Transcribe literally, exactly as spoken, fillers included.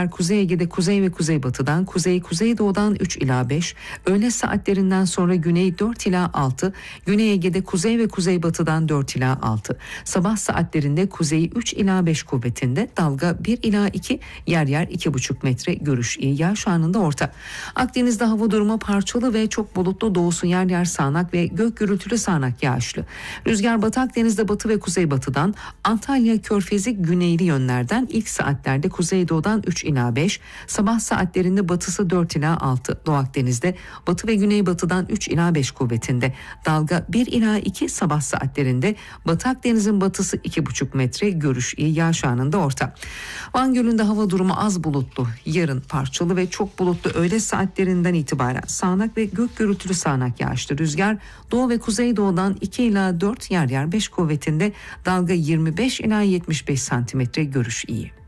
Rüzgar Kuzey Ege'de kuzey ve kuzeybatıdan, kuzey kuzeydoğudan üç ila beş, öğle saatlerinden sonra güney dört ila altı, Güney Ege'de kuzey ve kuzeybatıdan dört ila altı. Sabah saatlerinde kuzeyi üç ila beş kuvvetinde, dalga bir ila iki, yer yer iki buçuk metre, görüş iyi, yağış anında orta. Akdeniz'de hava durumu parçalı ve çok bulutlu, doğusu yer yer sağanak ve gök gürültülü sağanak yağışlı. Rüzgar Batı Akdeniz'de batı ve kuzeybatıdan, Antalya Körfezi güneyli yönlerden, ilk saatlerde kuzeydoğudan üç ila beş, sabah saatlerinde batısı dört ila altı. Doğu Akdeniz'de batı ve güneybatıdan üç ila beş kuvvetinde, dalga bir ila iki, sabah saatlerinde Batı Akdeniz'in batısı iki buçuk metre, görüş iyi, yağış anında orta. Van Gölü'nde hava durumu az bulutlu, yarın parçalı ve çok bulutlu, öğle saatlerinden itibaren sağanak ve gök gürültülü sağanak yağışlı. Rüzgar doğu ve kuzeydoğudan iki ila dört, yer yer beş kuvvetinde, dalga yirmi beş ila yetmiş beş santimetre, görüş iyi.